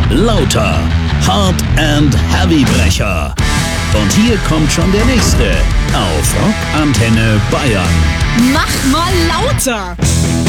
Lauter. Hard and Heavybrecher. Und hier kommt schon der nächste auf Rockantenne Bayern. Mach mal lauter!